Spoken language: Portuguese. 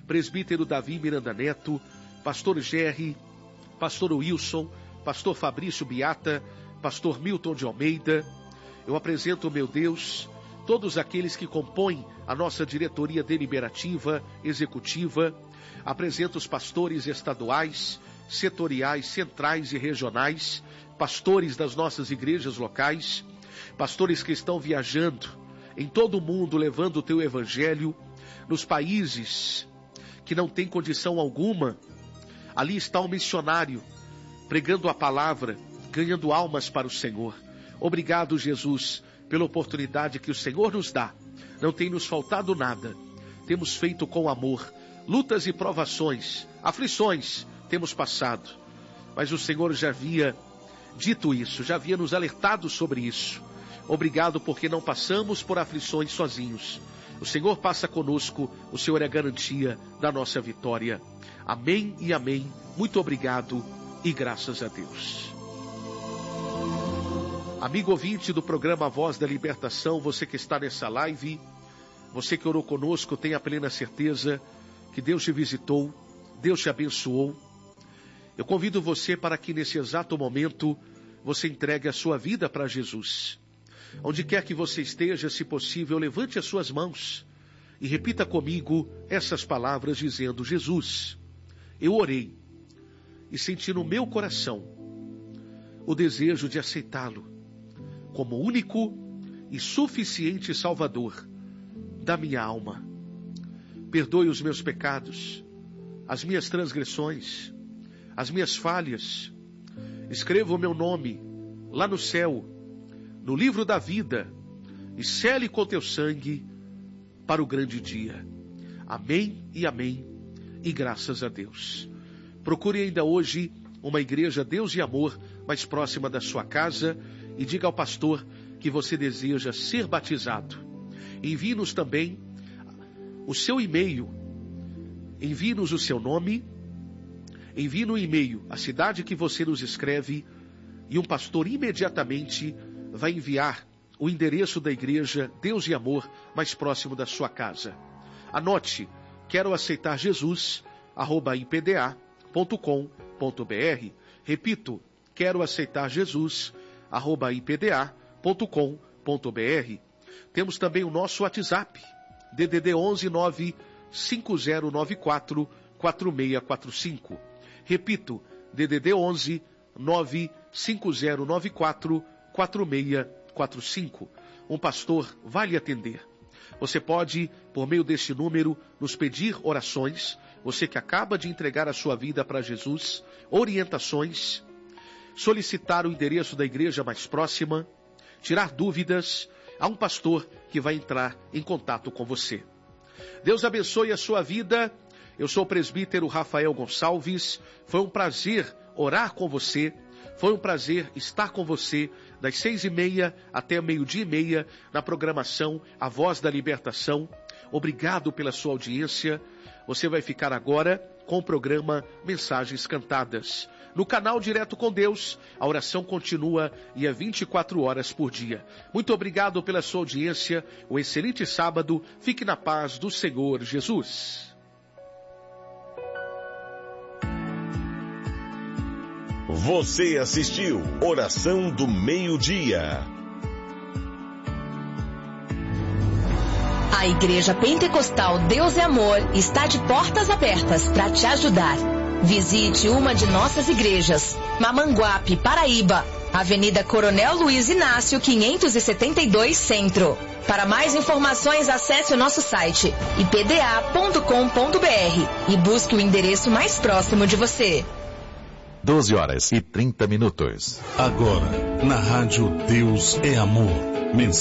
presbítero Davi Miranda Neto, pastor Gerry, pastor Wilson, pastor Fabrício Biata, pastor Milton de Almeida. Eu apresento, meu Deus, todos aqueles que compõem a nossa diretoria deliberativa, executiva. Apresento os pastores estaduais, setoriais, centrais e regionais, pastores das nossas igrejas locais, pastores que estão viajando em todo o mundo levando o teu evangelho, nos países que não têm condição alguma. Ali está um missionário pregando a palavra, ganhando almas para o Senhor. Obrigado, Jesus, pela oportunidade que o Senhor nos dá. Não tem nos faltado nada. Temos feito com amor. Lutas e provações, aflições temos passado. Mas o Senhor já havia dito isso, já havia nos alertado sobre isso. Obrigado porque não passamos por aflições sozinhos. O Senhor passa conosco, o Senhor é a garantia da nossa vitória. Amém e amém. Muito obrigado e graças a Deus. Amigo ouvinte do programa Voz da Libertação, você que está nessa live, você que orou conosco, tenha plena certeza que Deus te visitou, Deus te abençoou. Eu convido você para que nesse exato momento você entregue a sua vida para Jesus. Onde quer que você esteja, se possível, levante as suas mãos e repita comigo essas palavras dizendo: Jesus, eu orei e senti no meu coração o desejo de aceitá-lo como único e suficiente Salvador da minha alma. Perdoe os meus pecados, as minhas transgressões, as minhas falhas. Escreva o meu nome lá no céu, no livro da vida, e sele com teu sangue para o grande dia. Amém e amém, e graças a Deus. Procure ainda hoje uma igreja Deus e Amor mais próxima da sua casa e diga ao pastor que você deseja ser batizado. Envie-nos também o seu e-mail, envie-nos o seu nome, envie no e-mail a cidade que você nos escreve e um pastor imediatamente vai enviar o endereço da igreja Deus e Amor mais próximo da sua casa. Anote, quero aceitar Jesus, @ipda.com.br. Repito, quero aceitar Jesus, @ipda.com.br. Temos também o nosso WhatsApp, DDD 11 95094 4645. Repito, DDD 11 95094 4645. Um pastor vai lhe atender. Você pode, por meio deste número, nos pedir orações. Você que acaba de entregar a sua vida para Jesus, orientações, solicitar o endereço da igreja mais próxima, tirar dúvidas. Há um pastor que vai entrar em contato com você. Deus abençoe a sua vida. Eu sou o presbítero Rafael Gonçalves. Foi um prazer orar com você. Foi um prazer estar com você das 6h30 até 12h30 na programação A Voz da Libertação. Obrigado pela sua audiência. Você vai ficar agora com o programa Mensagens Cantadas. No canal Direto com Deus, a oração continua e é 24 horas por dia. Muito obrigado pela sua audiência. Um excelente sábado. Fique na paz do Senhor Jesus. Você assistiu Oração do Meio-Dia. A Igreja Pentecostal Deus é Amor está de portas abertas para te ajudar. Visite uma de nossas igrejas. Mamanguape, Paraíba, Avenida Coronel Luiz Inácio, 572 Centro. Para mais informações, acesse o nosso site ipda.com.br e busque o endereço mais próximo de você. 12h30. Agora, na rádio Deus é Amor. Mensagem.